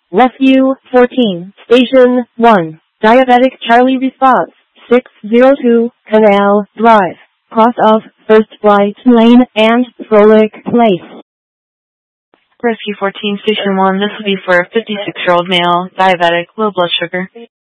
Rescue 14, Station 1. Diabetic Charlie response, 602, Canal Drive. Cross off First Right Lane and Frolic Place. Rescue 14, Station 1. This will be for a 56-year-old male, diabetic, low blood sugar.